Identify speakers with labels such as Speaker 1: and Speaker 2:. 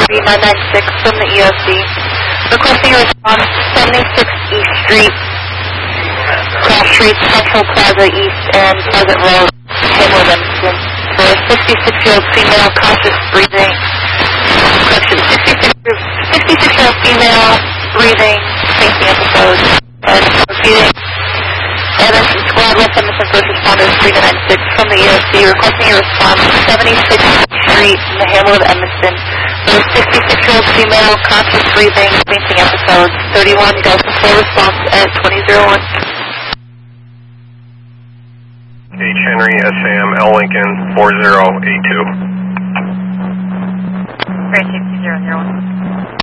Speaker 1: 3996 from the EOC. Requesting a response, 76 East Street, Cross Street, Central Plaza East, and Pleasant Road, Hamlet, Evanston. For a 66-year-old female, conscious breathing. Correction, 66-year-old female, breathing, fainting episodes, and repeating. Evanston Squad, West Evanston First Responders 3996 from the EOC, requesting a response, 76th Street in the Hamlet of Evanston. For a 66-year-old female, conscious breathing, fainting episodes, 31 Delta 4 response at 2001.
Speaker 2: H. Henry, SAM, L. Lincoln, 4082.
Speaker 1: Great,